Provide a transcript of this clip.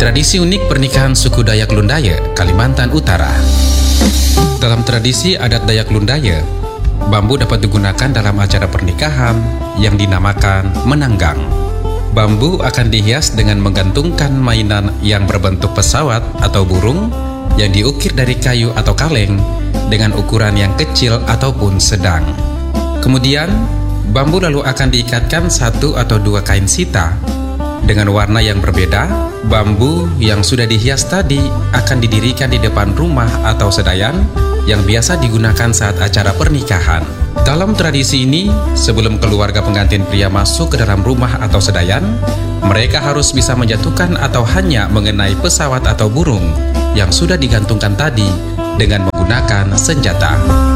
Tradisi unik pernikahan suku Dayak Lundaya, Kalimantan Utara. Dalam tradisi adat Dayak Lundaya, bambu dapat digunakan dalam acara pernikahan yang dinamakan menanggang. Bambu akan dihias dengan menggantungkan mainan yang berbentuk pesawat atau burung yang diukir dari kayu atau kaleng dengan ukuran yang kecil ataupun sedang. Kemudian, bambu lalu akan diikatkan satu atau dua kain sita dengan warna yang berbeda. Bambu yang sudah dihias tadi akan didirikan di depan rumah atau sedayan yang biasa digunakan saat acara pernikahan. Dalam tradisi ini, sebelum keluarga pengantin pria masuk ke dalam rumah atau sedayan, mereka harus bisa menjatuhkan atau hanya mengenai pesawat atau burung yang sudah digantungkan tadi dengan menggunakan senjata.